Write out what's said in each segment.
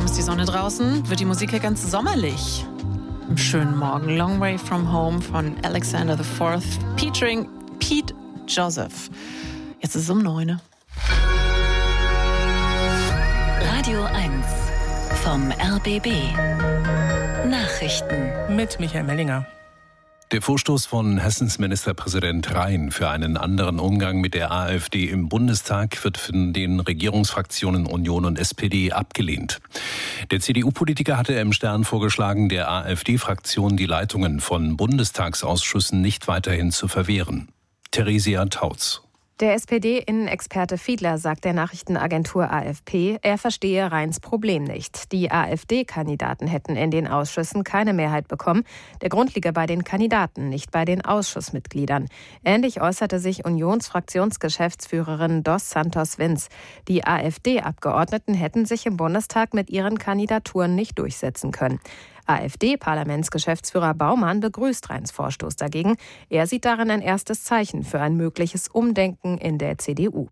ist die Sonne draußen, wird die Musik ja ganz sommerlich. Am schönen Morgen. Long Way From Home von Alexander IV featuring Pete Joseph. Jetzt ist es um 9. Radio 1 vom RBB. Nachrichten mit Michael Mellinger. Der Vorstoß von Hessens Ministerpräsident Rhein für einen anderen Umgang mit der AfD im Bundestag wird von den Regierungsfraktionen Union und SPD abgelehnt. Der CDU-Politiker hatte im Stern vorgeschlagen, der AfD-Fraktion die Leitungen von Bundestagsausschüssen nicht weiterhin zu verwehren. Theresia Tautz. Der SPD-Innenexperte Fiedler sagt der Nachrichtenagentur AFP, er verstehe Rheins Problem nicht. Die AfD-Kandidaten hätten in den Ausschüssen keine Mehrheit bekommen. Der Grund liege bei den Kandidaten, nicht bei den Ausschussmitgliedern. Ähnlich äußerte sich Unionsfraktionsgeschäftsführerin Dos Santos Vinz. Die AfD-Abgeordneten hätten sich im Bundestag mit ihren Kandidaturen nicht durchsetzen können. AfD-Parlamentsgeschäftsführer Baumann begrüßt Rheins Vorstoß dagegen. Er sieht darin ein erstes Zeichen für ein mögliches Umdenken in der CDU.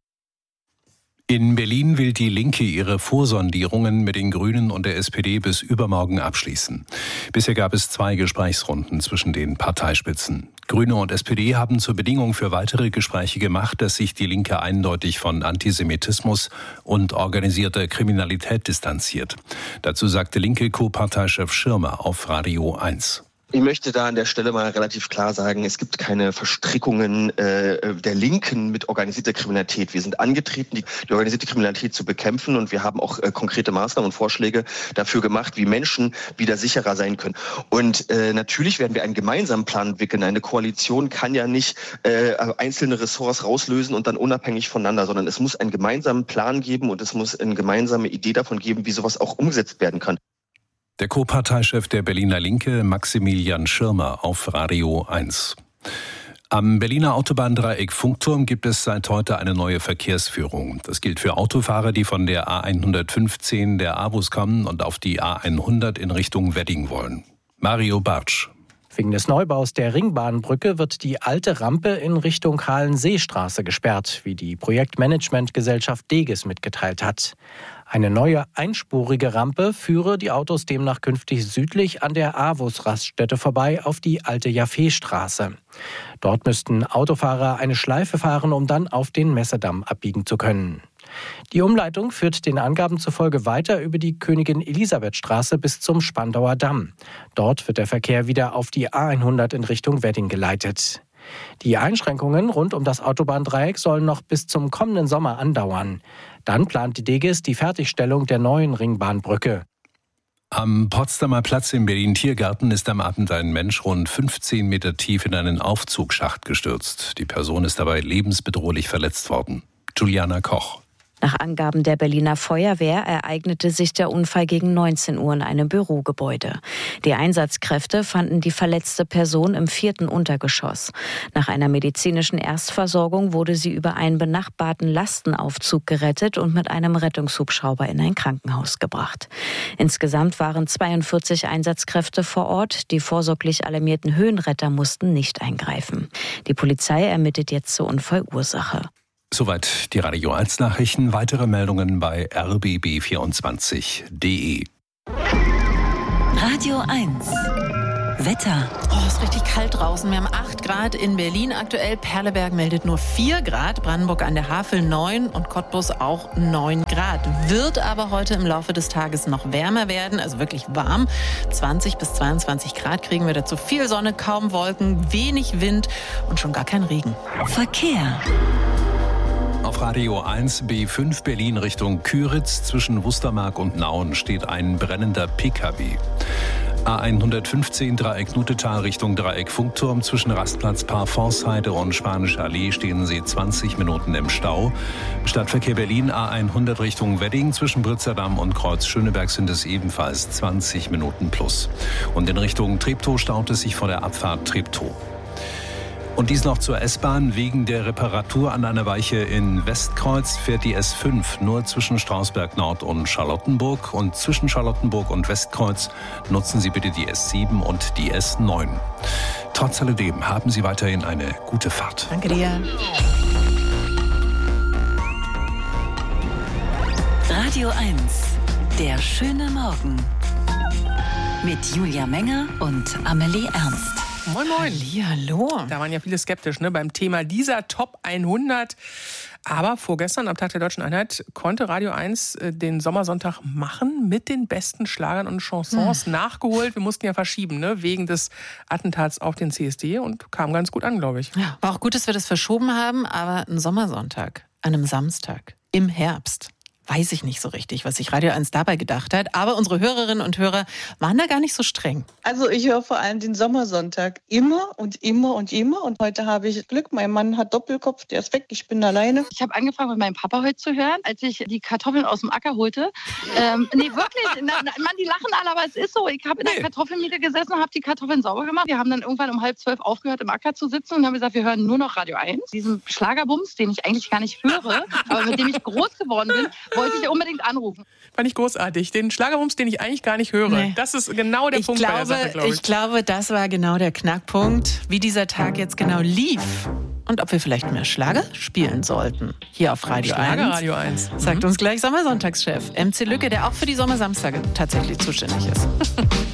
In Berlin will die Linke ihre Vorsondierungen mit den Grünen und der SPD bis übermorgen abschließen. Bisher gab es 2 Gesprächsrunden zwischen den Parteispitzen. Grüne und SPD haben zur Bedingung für weitere Gespräche gemacht, dass sich die Linke eindeutig von Antisemitismus und organisierter Kriminalität distanziert. Dazu sagte linke Co-Parteichef Schirmer auf Radio 1. Ich möchte da an der Stelle mal relativ klar sagen, es gibt keine Verstrickungen der Linken mit organisierter Kriminalität. Wir sind angetreten, die organisierte Kriminalität zu bekämpfen, und wir haben auch konkrete Maßnahmen und Vorschläge dafür gemacht, wie Menschen wieder sicherer sein können. Und natürlich werden wir einen gemeinsamen Plan entwickeln. Eine Koalition kann ja nicht einzelne Ressorts rauslösen und dann unabhängig voneinander, sondern es muss einen gemeinsamen Plan geben und es muss eine gemeinsame Idee davon geben, wie sowas auch umgesetzt werden kann. Der Co-Parteichef der Berliner Linke, Maximilian Schirmer, auf Radio 1. Am Berliner Autobahndreieck Funkturm gibt es seit heute eine neue Verkehrsführung. Das gilt für Autofahrer, die von der A115 der AWUS kommen und auf die A100 in Richtung Wedding wollen. Mario Bartsch. Wegen des Neubaus der Ringbahnbrücke wird die alte Rampe in Richtung Halenseestraße gesperrt, wie die Projektmanagementgesellschaft Deges mitgeteilt hat. Eine neue einspurige Rampe führe die Autos demnach künftig südlich an der AWUS-Raststätte vorbei auf die alte Jaffeestraße. Dort müssten Autofahrer eine Schleife fahren, um dann auf den Messedamm abbiegen zu können. Die Umleitung führt den Angaben zufolge weiter über die Königin-Elisabeth-Straße bis zum Spandauer Damm. Dort wird der Verkehr wieder auf die A100 in Richtung Wedding geleitet. Die Einschränkungen rund um das Autobahndreieck sollen noch bis zum kommenden Sommer andauern. Dann plant die Deges die Fertigstellung der neuen Ringbahnbrücke. Am Potsdamer Platz im Berlin-Tiergarten ist am Abend ein Mensch rund 15 Meter tief in einen Aufzugsschacht gestürzt. Die Person ist dabei lebensbedrohlich verletzt worden. Juliana Koch. Nach Angaben der Berliner Feuerwehr ereignete sich der Unfall gegen 19 Uhr in einem Bürogebäude. Die Einsatzkräfte fanden die verletzte Person im 4. Untergeschoss. Nach einer medizinischen Erstversorgung wurde sie über einen benachbarten Lastenaufzug gerettet und mit einem Rettungshubschrauber in ein Krankenhaus gebracht. Insgesamt waren 42 Einsatzkräfte vor Ort. Die vorsorglich alarmierten Höhenretter mussten nicht eingreifen. Die Polizei ermittelt jetzt zur Unfallursache. Soweit die Radio 1 Nachrichten. Weitere Meldungen bei rbb24.de. Radio 1 Wetter. Oh, es ist richtig kalt draußen. Wir haben 8 Grad in Berlin aktuell. Perleberg meldet nur 4 Grad. Brandenburg an der Havel 9 und Cottbus auch 9 Grad. Wird aber heute im Laufe des Tages noch wärmer werden, also wirklich warm. 20 bis 22 Grad kriegen wir dazu. Viel Sonne, kaum Wolken, wenig Wind und schon gar kein Regen. Verkehr. Auf Radio 1 B5 Berlin Richtung Küritz zwischen Wustermark und Nauen steht ein brennender PKW. A115 Dreieck Nutetal Richtung Dreieck Funkturm zwischen Rastplatz Parforceheide und Spanische Allee stehen Sie 20 Minuten im Stau. Stadtverkehr Berlin A100 Richtung Wedding zwischen Britzerdamm und Kreuz Schöneberg sind es ebenfalls 20 Minuten plus. Und in Richtung Treptow staut es sich vor der Abfahrt Treptow. Und dies noch zur S-Bahn. Wegen der Reparatur an einer Weiche in Westkreuz fährt die S5 nur zwischen Strausberg Nord und Charlottenburg. Und zwischen Charlottenburg und Westkreuz nutzen Sie bitte die S7 und die S9. Trotz alledem haben Sie weiterhin eine gute Fahrt. Danke dir. Radio 1 Der schöne Morgen mit Julia Menger und Amelie Ernst. Moin, moin. Hallo. Da waren ja viele skeptisch beim Thema dieser Top 100. Aber vorgestern, am Tag der Deutschen Einheit, konnte Radio 1 den Sommersonntag machen mit den besten Schlagern und Chansons nachgeholt. Wir mussten ja verschieben, wegen des Attentats auf den CSD und kam ganz gut an, glaube ich. Ja, war auch gut, dass wir das verschoben haben, aber ein Sommersonntag, an einem Samstag, im Herbst. Weiß ich nicht so richtig, was sich Radio 1 dabei gedacht hat. Aber unsere Hörerinnen und Hörer waren da gar nicht so streng. Also ich höre vor allem den Sommersonntag immer und immer und immer. Und heute habe ich Glück, mein Mann hat Doppelkopf, der ist weg, ich bin alleine. Ich habe angefangen mit meinem Papa heute zu hören, als ich die Kartoffeln aus dem Acker holte. Nee, wirklich, Mann, die lachen alle, aber es ist so. Ich habe in der Kartoffelmiete gesessen und habe die Kartoffeln sauber gemacht. Wir haben dann irgendwann um 11:30 aufgehört, im Acker zu sitzen und haben gesagt, wir hören nur noch Radio 1. Diesen Schlagerbums, den ich eigentlich gar nicht höre, aber mit dem ich groß geworden bin, wollte ich unbedingt anrufen. Fand ich großartig. Den Schlagerwumms, den ich eigentlich gar nicht höre. Nee. Das ist genau der Punkt bei der Sache, glaube ich. Ich glaube, das war genau der Knackpunkt, wie dieser Tag jetzt genau lief. Und ob wir vielleicht mehr Schlager spielen sollten. Hier auf Radio 1. Radio 1. Sagt uns gleich Sommersonntagschef MC Lücke, der auch für die Sommersamstage tatsächlich zuständig ist.